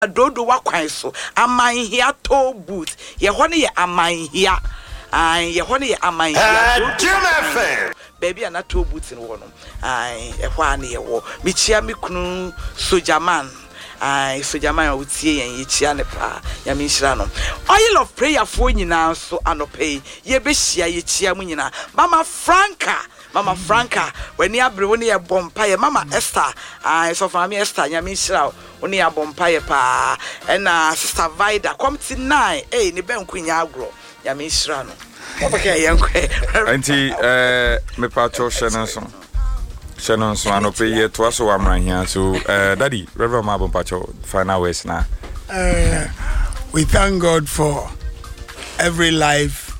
dodo wakwan so amanhia toe boot ye ho ne ye amanhia ye ho ne ye amanhia baby ana toe boot no no e ho ana ye wo me chia me kunu sojaman sojaman o tie yen ye chia ne pa ya me nhira no oil of prayer for nyina so anope ye be hia ye chia mu nyina Mama Franca when you abre woni ye bompa ye Mama Esther so family Esther ya me nhira oni ya bompa ye pa na Sister Vida come to 9 ni ben kunya agro ya me nhira no okay yankwe anti me pa cho Shannon so anope ye to aso amran here so daddy Reverend Mabon Pacho final words now. We thank God for every life